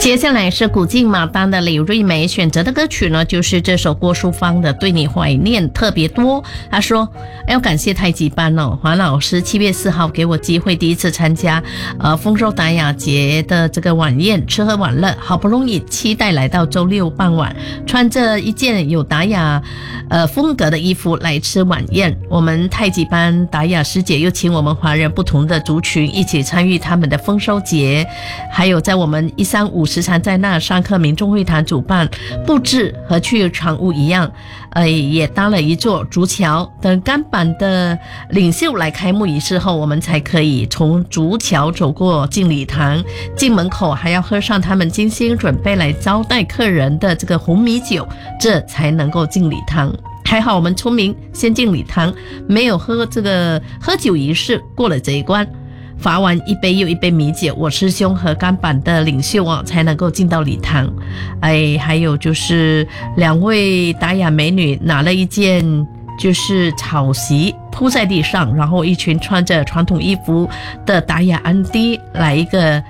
接下来是古晋马丹的李瑞梅选择的歌曲呢，就是这首郭淑芳的《对你怀念特别多》。她说要感谢太极班黄老师7月4号给我机会第一次参加丰收达雅节的这个晚宴，吃喝玩乐，好不容易期待来到周六傍晚，穿着一件有达雅风格的衣服来吃晚宴。我们太极班达雅师姐又请我们华人不同的族群一起参与他们的丰收节，还有在我们135时常在那上课民众会堂主办布置和去常务一样，也搭了一座竹桥，等甘榜的领袖来开幕仪式后，我们才可以从竹桥走过进礼堂，进门口还要喝上他们精心准备来招待客人的这个红米酒，这才能够进礼堂。还好我们聪明，先进礼堂，没有喝酒仪式，过了这一关。罚完一杯又一杯米酒，我师兄和甘榜的领袖才能够进到礼堂。还有就是2位达雅美女拿了一件就是草席铺在地上，然后一群穿着传统衣服的达雅安迪来一个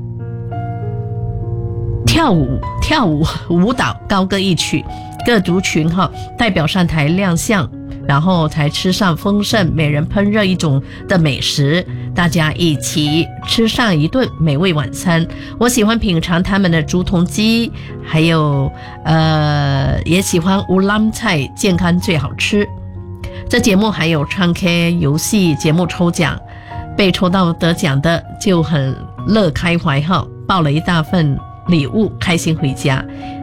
跳舞舞蹈，高歌一曲，各族群代表上台亮相，然后才吃上丰盛每人烹饪一种的美食，大家一起吃上一顿美味晚餐。我喜欢品尝他们的竹筒鸡，还有也喜欢乌兰菜，健康最好吃。这节目还有唱 K 游戏节目抽奖，被抽到得奖的就很乐开怀抱了一大份礼物，开心回家。